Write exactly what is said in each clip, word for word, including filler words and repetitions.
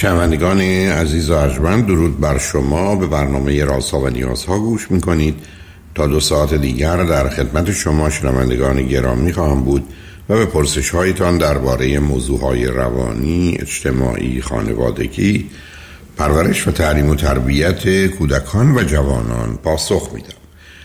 شنوندگان عزیز و ارجمند، درود بر شما. به برنامه رازها و نیازها گوش میکنید. تا دو ساعت دیگر در خدمت شما شنوندگان گرامی خواهم بود و به پرسش هایتان درباره موضوع های روانی، اجتماعی، خانوادگی، پرورش و تعلیم و تربیت کودکان و جوانان پاسخ میدم.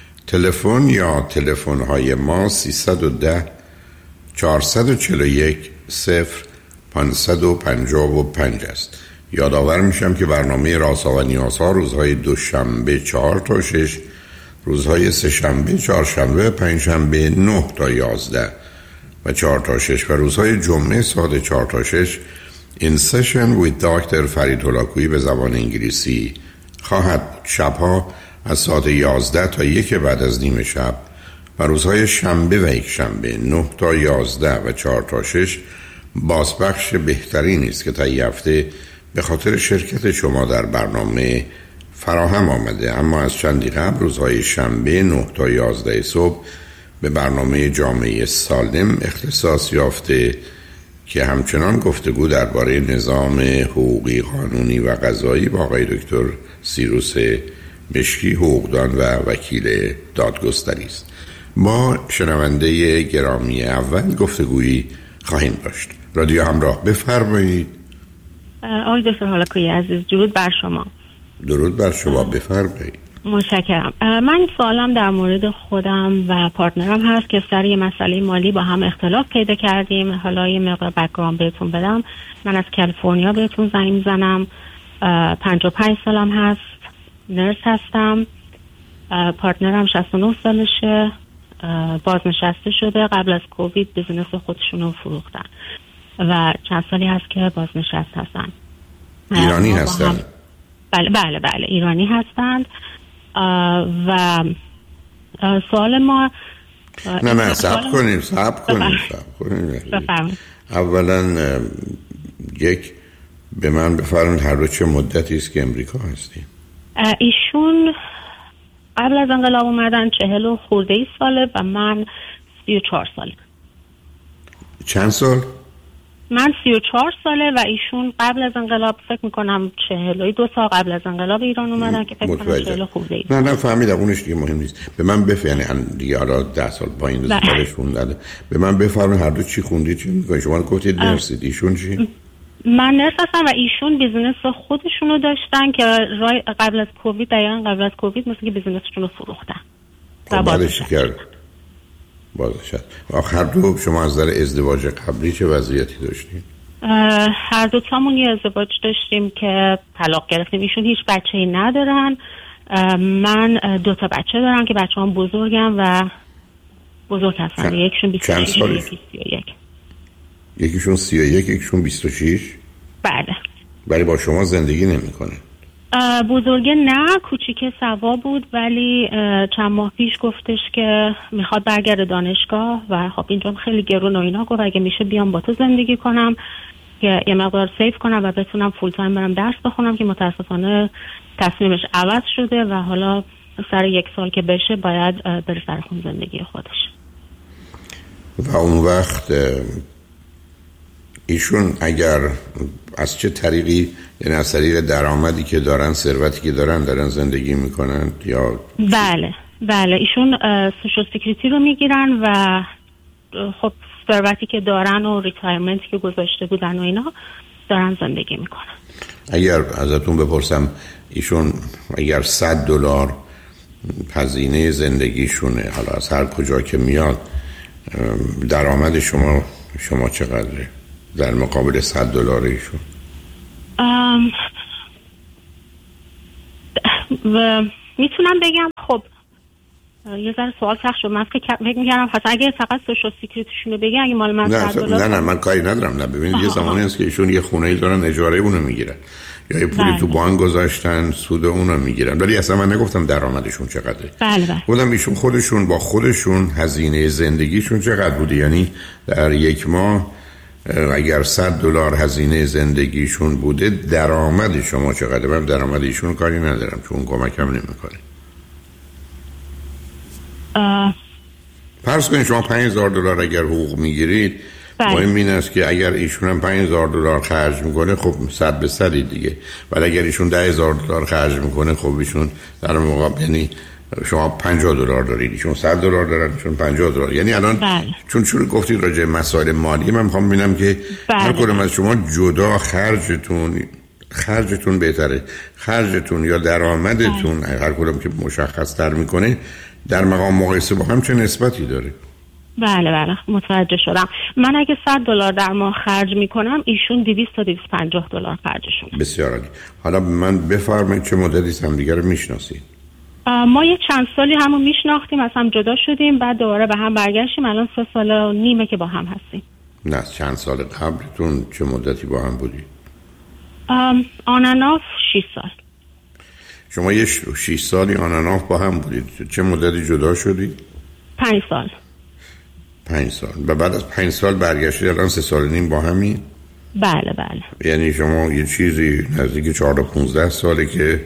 تلفن یا تلفن های ما سیصد و ده چهارصد و چهل و یک صفر پانصد و پنجاه و پنج است. یادآور میشم که برنامه رازها و نیازها روزهای دوشنبه چهار تا شش، روزهای سه شنبه، چهار شنبه و پنج شنبه نه تا یازده و چهار تا شش و روزهای جمعه ساعت چهار تا شش این سشن with دکتر فرید هولاکویی به زبان انگلیسی خواهد. شبها از ساعت یازده تا یک بعد از نیم شب و روزهای شنبه و یک شنبه نه تا یازده و چهار تا شش بازپخش بهترین است که تا این هفته به خاطر شرکت شما در برنامه فراهم آمده. اما از چندی قبل روزهای شنبه نه تا یازده صبح به برنامه جامعه سالم اختصاص یافته که همچنان گفتگو درباره نظام حقوقی، قانونی و قضایی با آقای دکتر سیروس مشکی، حقوقدان و وکیل دادگستری است. ما شنونده گرامی اول گفتگویی خواهیم داشت. رادیو همراه، بفرمایید. آقای دکتر هولاکویی عزیز، درود بر شما. درود بر شما، بفرمایید. متشکرم. من سوالم در مورد خودم و پارتنرم هست که سر یه مسئله مالی با هم اختلاف پیدا کردیم. حالا یه مقدار بک‌گراند بهتون بدم. من از کالیفرنیا بهتون زنگ میزنم. پنجاه و پنج سالم هست، نرس هستم. پارتنرم شصت و نه سالشه، بازنشسته شده. قبل از کووید بیزینس خودشون رو فروختن و چند سالی هست که بازنشسته هستن. ایرانی هستن؟ بله بله بله ایرانی هستند. و سوال ما نه نه صبر کنیم صبر کنیم صبر کنیم اولا یک به من بفرمایید هر دو چه مدتی است که امریکا هستیم؟ ایشون قبل از انقلاب اومدن چهل و خورده ای ساله و من سی و چهار ساله. چند سال؟ من سی و چهار ساله و ایشون قبل از انقلاب فکر میکنم چهل و دو سال قبل از انقلاب ایران اومدن که فکر کنم چهل خورده ای. نه نه فهمیدم، اونش دیگه مهم نیست. به من بفرمایید دیگه، حالا ده سال پایین از سالش خوندن. به من بفرمایید هر دو چی خوندید، چی میکنید؟ شما گفتید نرسید، ایشون چی؟ من نرس هستم و ایشون بیزینس خودشونو داشتن که رای قبل از کووید، دقیقاً قبل از کووید مثل که بیزینسشون رو فروختن. خب بعدش کرد بازه شد. آخر دو شما از در ازدواج قبلی چه وضعیتی داشتین؟ هر دو تامون یه ازدواج داشتیم که طلاق گرفتیم. ایشون هیچ بچه‌ای ندارن، من دو تا بچه دارم که بچه هم بزرگم و بزرگ هستن. یکیشون بیست و شش، یکی سی و یک. یکیشون سی و یک، یکیشون بیست و شش؟ بله. ولی با شما زندگی نمی‌کنه؟ بزرگه نه، کوچیکه سوا بود ولی چند ماه پیش گفتش که میخواد برگرده دانشگاه و خب اینجا خیلی گرون و اینا. گفت اگه میشه بیام با تو زندگی کنم که یه مقدار سیف کنم و بتونم فول تایم برم درس بخونم، که متاسفانه تصمیمش عوض شده و حالا سر یک سال که بشه باید بره سر خون زندگی خودش. و اون وقت ایشون اگر از چه طریقی، یعنی از طریق درآمدی که دارن، ثروتی که دارن دارن زندگی میکنن یا؟ بله بله ایشون سوشال سکیوریتی رو میگیرن و خب ثروتی که دارن و ریتایرمنتی که گذاشته بودن و اینا دارن زندگی میکنن. اگر ازتون بپرسم ایشون اگر صد دلار هزینه زندگیشونه، حالا از هر کجا که میاد، درآمد شما شما چقدره در مقابل صد دلار ایشون؟ ام و میتونم بگم خب یه ذره سوال سخت شد. من فکر می‌کردم حتی اگه فقط سوشال سکیوریتیشون رو بگی، اگه مال من صد دلار. نه نه من کاری ندارم. نه ببینید یه زمانی هست که ایشون یه خونه‌ای دارن اجاره اونو میگیرن یا یه پولی تو بانک گذاشتن سود اونو میگیرن، ولی اصلا من نگفتم درآمدشون چقدره. بله بله. گفتم ایشون خودشون با خودشون هزینه زندگیشون چقدر بوده، یعنی در یک ماه اگر صد دلار هزینه زندگیشون بوده، درآمد شما چقدره؟ من درآمد ایشون کاری ندارم چون کمکم نمیکنه. فرض کنید شما پنج هزار دلار اگر حقوق میگیرید، مهم این است که اگر ایشون هم پنج هزار دلار خرج میکنه خب صد به صدی دیگه، ولی اگر ایشون ده هزار دلار خرج میکنه خب ایشون در مقابل، یعنی شما پنجاه دلار دارید ایشون صد دلار دارن، ایشون پنجاه دلار، یعنی الان بله. چون چون گفتید راجع به مسائل مالی، من میخوام ببینم که بله. هر کدوم از شما جدا خرجتون خرجتون بهتره، خرجتون یا درآمدتون بله. هر کدوم که مشخص تر میکنه در مقام مقایسه با هم چه نسبتی داره؟ بله بله متوجه شدم. من اگه صد دلار در ماه خرج میکنم، ایشون دویست تا دویست و پنجاه دلار خرجشونه. بسیار عالی. حالا من بفرمایید چه مدتی هم دیگه رو میشناسید؟ ما یه چند سالی همو میشناختیم، از هم جدا شدیم، بعد دوباره به هم برگشتیم، الان سه سال و نیمه که با هم هستیم. نه چند سال قبلتون چه مدتی با هم بودید؟ آن اند آف شش سال. شما یه شش سالی آن اند آف با هم بودید، چه مدتی جدا شدید؟ پنج سال. پنج سال. و بعد از پنج سال برگشتید، الان سه سال و نیم با همین؟ بله بله. یعنی شما یه چیزی نزدیک چهارده پونزده ساله که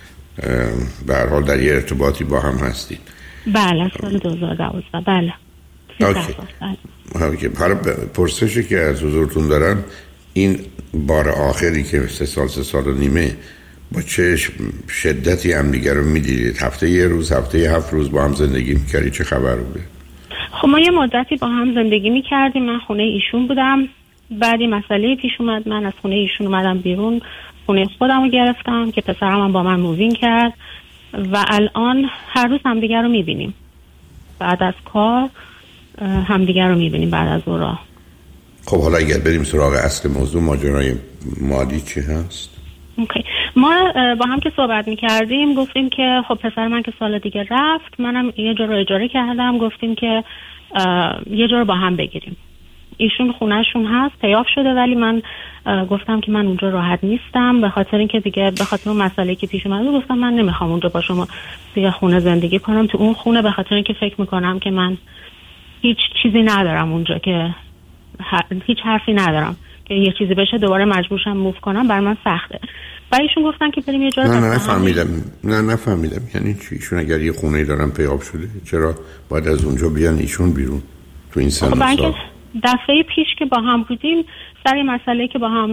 به هر حال در یه ارتباطی با هم هستید. بله سال دو هزار و دوازده. بله. اوکی. اوکی. حالا پرسشی که از حضورتون دارم، این بار آخری که سه سال سه سال و نیمه با چه شدتی هم دیگر رو میدیدید؟ هفته یه روز، هفته یه هفت روز با هم زندگی میکردید؟ چه خبر بوده؟ خب ما یه مدتی با هم زندگی میکردیم، من خونه ایشون بودم، بعدی مسئله پیش اومد، من از خونه ایشون اومدم بیرون، خونه خودم رو گرفتم که پسرم هم با من مووین کرد و الان هر روز همدیگر رو میبینیم. بعد از کار همدیگر رو میبینیم بعد از اون راه. خب حالا اگر بریم سراغ اصل موضوع، ماجرای مالی چی هست؟ اوکی. ما با هم که صحبت میکردیم گفتیم که خب پسر من که سال دیگه رفت، منم یه جا رو اجاره کردم، گفتیم که یه جا رو با هم بگیریم. ایشون خونهشون هست، پیاف شده، ولی من گفتم که من اونجا راحت نیستم، به خاطر اینکه دیگه به خاطر اون مسئله که پیش اومد گفتم من نمیخوام اونجا با شما دیگه خونه زندگی کنم، تو اون خونه، به خاطر اینکه فکر میکنم که من هیچ چیزی ندارم اونجا، که هیچ حرفی ندارم که یه چیزی بشه دوباره مجبورشم موو کنم، برای من سخته. و ایشون گفتن که بریم یه جا. نه نه نفهمیدم. نه نفهمیدم یعنی چی؟ ایشون اگر یه خونه دارن پیاف شده، چرا باید از اونجا بیان ایشون بیرون تو این سن و سال؟ دفعه پیش که با هم بودیم سر مسئله که با هم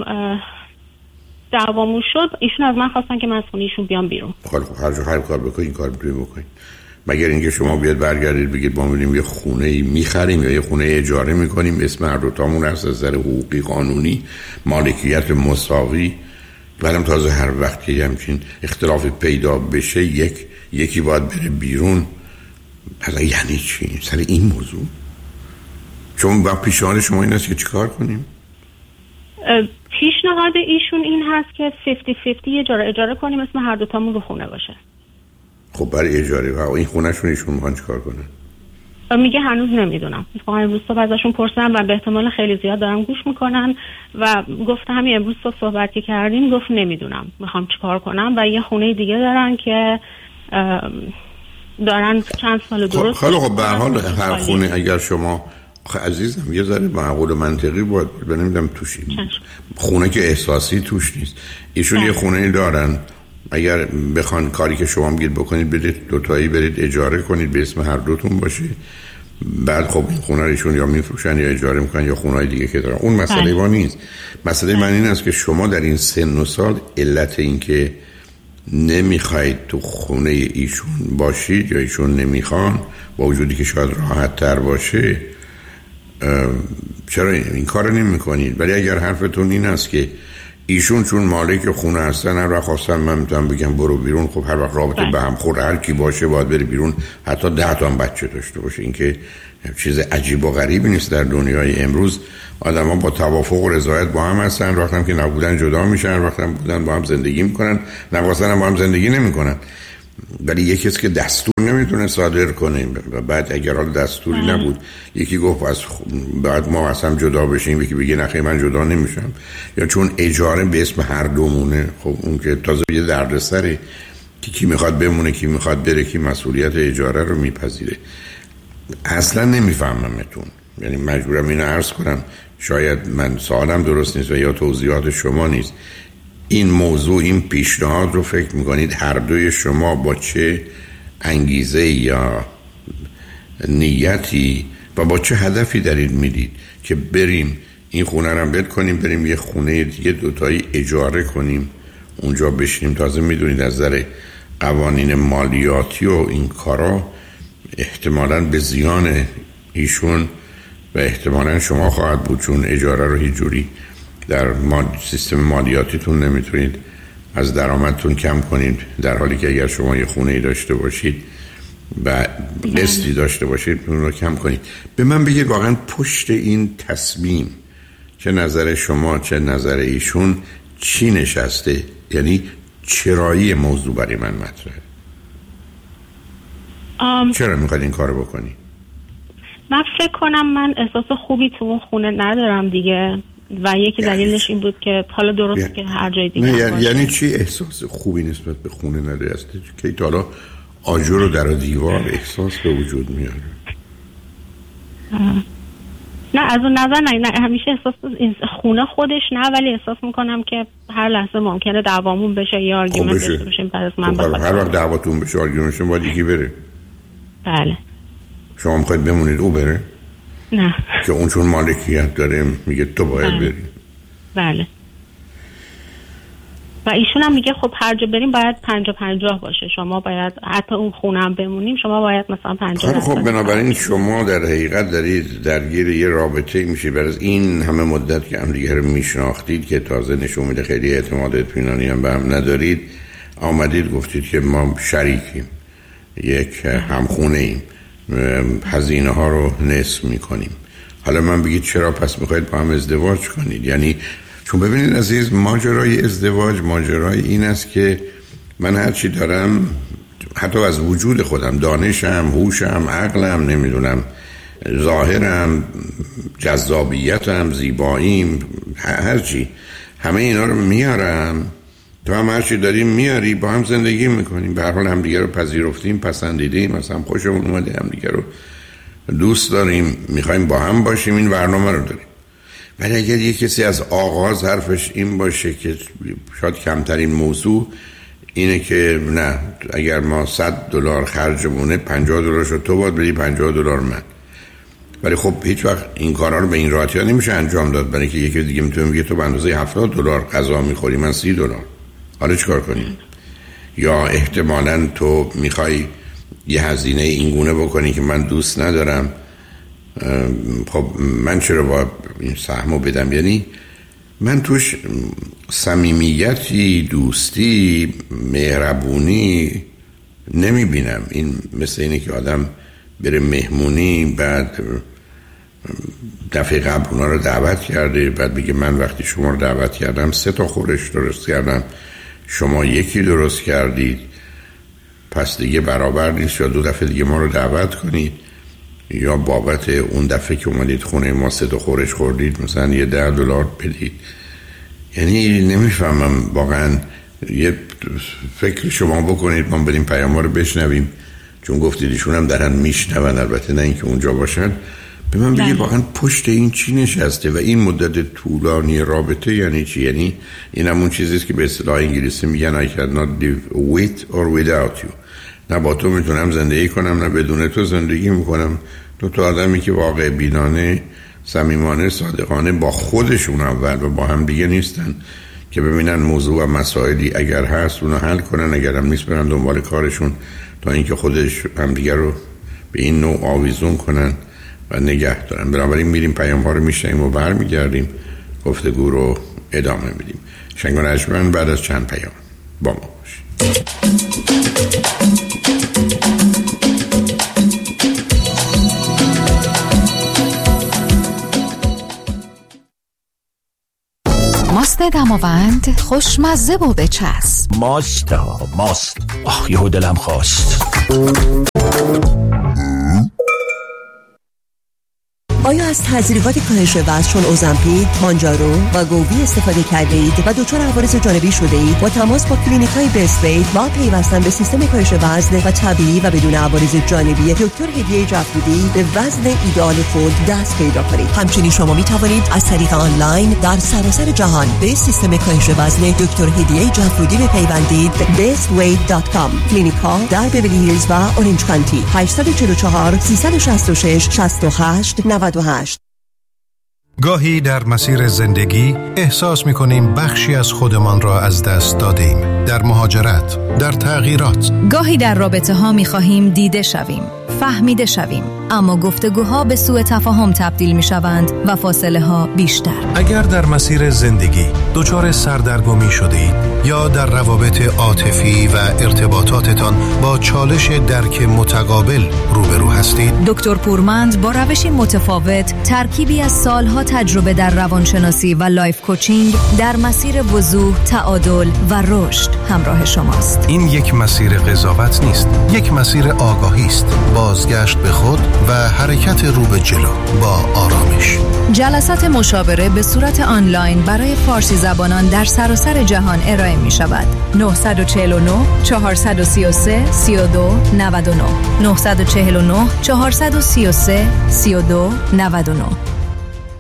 دعوامون شد، ایشون از من خواستن که من از خونه ایشون بیام بیرون. خب هر جا هر کار بکنین، کار میتونین بکنین، مگر اینکه شما بیاد برگردید بگید ما میریم یه خونه میخریم یا یه خونه اجاره میکنیم، اسم هر دو تامون هست، از نظر حقوقی قانونی مالکیت مساوی، ولی تازه هر وقتی همچین اختلاف پیدا بشه یک یکی باید بره بیرون. حالا یعنی چی سر این موضوع؟ چون با پیشنهاد شما این است که چیکار کنیم؟ پیشنهاد ایشون این هست که پنجاه پنجاه یه جا اجاره کنیم، اسم هر دو تامون رو خونه باشه. خب برای اجاره و این خونه شون ایشون میخوان چیکار کنن؟ میگه هنوز نمیدونم، میخوام امروز صبح ازشون پرسیدم و به احتمال خیلی زیاد دارم گوش میکنن و گفت همین امروز صبح صحبتی کردیم، گفت نمیدونم میخوام چیکار کنم و یه خونه دیگه دارن که دارن چند سال درست. خب خب به هر حال هر خونه اگر شما خب عزیزم یه ذره معقول و منطقی باید بود، نمیدونم توش خونه که احساسی توش نیست. ایشون یه خونه دارن، اگر بخوان کاری که شما میگید بکنید، برید دوتایی برید اجاره کنید به اسم هر دوتون باشه، بعد خب این خونه ایشون یا میفروشن یا اجاره میکنن یا خونه‌های دیگه که دارن، اون مسئله ما نیست. مسئله من این است که شما در این سن و سال علت این که نمیخواید تو خونه ایشون باشید یا ایشون نمیخوان، با وجودی که شاید راحت تر باشه، چرا این کار نمی کنید؟ ولی اگر حرفتون این است که ایشون چون مالک خونه هستن هر وقت خواستن من میتونم بگم برو بیرون، خب هر وقت رابطه به هم خور هر کی باشه باید بری بیرون، حتی ده تا هم بچه داشته باشه، این که چیز عجیب و غریبی نیست. در دنیای امروز آدم ها با توافق و رضایت با هم هستن، وقتی که نبودن جدا میشن، وقتی هم بودن با هم زندگی میکنن، نخواستن هم با هم زندگی نمیکنن. ولی یکی است که دستور نمیتونه صادر کنه و بعد اگر حال دستوری آه. نبود یکی گفت از بعد ما اصلا جدا بشیم، یکی بگه نخیر من جدا نمیشم، یا چون اجاره به اسم هر دومونه، خب اون که تازه یه دردسره که کی میخواد بمونه کی میخواد بره، کی مسئولیت اجاره رو میپذیره. اصلا نمیفهممتون، یعنی مجبورم اینو عرض کنم، شاید من سوالم درست نیست و یا توضیحات شما نیست. این موضوع، این پیشنهاد رو فکر میکنید هر دوی شما با چه انگیزه یا نیتی و با چه هدفی دارید میدید که بریم این خونه رو بد کنیم بریم یه خونه دیگه دوتایی اجاره کنیم اونجا بشینیم؟ تازه میدونید از نظر قوانین مالیاتی و این کارا احتمالاً به زیان ایشون و احتمالاً شما خواهد بود، چون اجاره رو هیچ جوری در سیستم مالیاتیتون نمیتونید از درآمدتون کم کنید، در حالی که اگر شما یه خونه‌ای داشته باشید و قسطی داشته باشید اون رو کم کنید. به من بگید واقعا پشت این تصمیم چه نظر شما چه نظر ایشون چی نشسته؟ یعنی چرایی موضوع برای من مطرحه؟ آم... چرا میخواید این کارو بکنی؟ من فکر کنم من احساس خوبی تو اون خونه ندارم دیگه و یکی دلیلش این بود که حالا درست یعنی... که هر جای دیگه نه یعنی, یعنی چی احساس خوبی نسبت به خونه نداری؟ است که تا حالا آجر و در و دیوار احساس به وجود میاره؟ آه. نه از اون نظر نه, نه همیشه احساس خونه خودش نه، ولی احساس میکنم که هر لحظه ممکنه دعوامون بشه یا آرگومنت داشته باشیم. بعد از من خب هر وقت دعواتون بشه آرگومنت بشه باید یکی بره. بله. شما میخواید بمونید او بره؟ نه که اون چون مالکیت داره میگه تو باید بله. بری. بله. و ایشون هم میگه خب هر جا بریم باید پنجاه پنجاه باشه، شما باید حتی اون خونه هم بمونیم شما باید مثلا پنجاه. خب بنابراین شما در حقیقت دارید درگیر یه رابطه میشید بعد از این همه مدت که هم دیگه رو میشناختید که تازه نشون میده خیلی اعتماد اطمینانی هم به هم ندارید، آمدید گفتید که ما شریکیم، یک همخونه ایم، هزینه ها رو نصف میکنیم. حالا من بگید چرا پس میخواید با هم ازدواج کنید؟ یعنی چون ببینید عزیز، ماجرای ازدواج ماجرای این است که من هرچی دارم حتی از وجود خودم، دانشم، هوشم، عقلم، نمیدونم ظاهرم، جذابیتم، زیباییم، هرچی همه اینا رو میارم، تو هم هرچی داریم میاری، با هم زندگی میکنیم، به هر حال هم دیگه رو پذیرفتیم، پسندیدیم، مثلا خوشمون اومده، هم دیگه رو دوست داریم، میخوایم با هم باشیم، این برنامه رو داریم. ولی اگر یک کسی از آغاز حرفش این باشه که شاید کمترین موضوع اینه که نه اگر ما صد دلار خرجمونه پنجاه دلار شد تو باید بدی پنجاه دلار من، ولی خب هیچ وقت این کارا رو به این راحتی ها نمیشه انجام داد، برای که یکی دیگه میتونه میگه تو به اندازه هفتاد دلار غذا میخوری من سی دلار، حالا چیکار کنیم؟ یا احتمالاً تو میخوای یه هزینه اینگونه بکنی که من دوست ندارم، خب من چرا باید این سهمو بدم؟ یعنی من توش صمیمیتی، دوستی، مهربونی نمیبینم. این مثل اینه که آدم بره مهمونی بعد دفعه قبل اونا رو دعوت کرده بعد بگه من وقتی شما رو دعوت کردم سه تا خورش درست کردم شما یکی درست کردید پس دیگه برابر نیست، یا دو دفعه دیگه ما رو دعوت کنید، یا بابت اون دفعه که اومدید خونه ما سه تا خورش خوردید مثلا یه ده دلار بدید. یعنی نمیفهمم واقعا. یه فکر شما بکنید، ما بریم پیام ها رو بشنویم، چون گفتید ایشون هم دارن میشنون، البته نه اینکه اونجا باشن. به من بگید واقعا پشت این چی نشسته و این مدت طولانی رابطه یعنی چی؟ یعنی این همون چیزیست که به اصطلاح انگلیسی میگن I cannot live with or without you. نه با تو میتونم زندگی کنم نه بدون تو زندگی میکنم. تو تو آدمی که واقع بینانه، صمیمانه، صادقانه با خودشون اول و با هم دیگه نیستن که ببینن موضوع و مسائلی اگر هست اونو حل کنن، اگر هم نیست برن دنبال کارشون تا اینکه خودش هم دیگه رو به این نوع آویزون کنن و نگه دارن. بنابراین میریم پیام ها رو میشنیم و برمیگردیم گفتگو رو ادامه میدیم. شنگ و نجمن بعد از چند پیام با ما باشید. ماست دماوند خوشمزه و بچسب. ماست ها ماست. آخ یهو دلم خواست. آیا از از تزریقات کاهش وزن چون اوزمپیک، مانجارو و گووی استفاده کرده اید و دچار عوارض جانبی شده اید، با تماس با کلینیک‌های بیست ویت و پیوستن به سیستم کاهش وزن و طبیعی و بدون عوارض جانبی دکتر هدیه جعفرودی به وزن ایدئال خود دست پیدا کنید. همچنین شما می توانید از طریق آنلاین در سراسر جهان به سیستم کاهش وزن دکتر هدیه جعفرودی بپیوندید. بیست ویت دات کام. کلینیک‌ها در بیولی هیلز و اورنج کانتی. هشت چهار چهار سه شش شش شش هشت نه هشت. گاهی در مسیر زندگی احساس می‌کنیم بخشی از خودمان را از دست دادیم. در مهاجرت، در تغییرات. گاهی در رابطه‌ها می‌خواهیم دیده شویم، فهمیده شویم، اما گفتگوها به سوء تفاهم تبدیل می‌شوند و فاصله‌ها بیشتر. اگر در مسیر زندگی دچار سردرگمی شدید یا در روابط عاطفی و ارتباطاتتان با چالش درک متقابل روبرو هستید، دکتر پورمند با روشی متفاوت، ترکیبی از سالها تجربه در روانشناسی و لایف کوچینگ در مسیر وضوح، تعادل و رشد همراه شماست. این یک مسیر قضاوت نیست، یک مسیر آگاهی است، بازگشت به خود و حرکت رو به جلو با آرامش. جلسات مشاوره به صورت آنلاین برای فارسی زبانان در سراسر جهان ارائه می شود. نه چهار نه چهار سه سه سه دو نه نه نه چهار نه چهار سه سه سه دو نه نه.